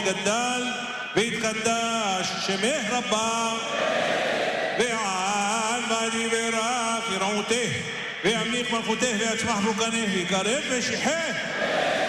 ויגדל ויתקדש שמך רבה ועל ויברך ירעותך וימליך מלכותך ויצמח בוקנך ויקרב ושיחך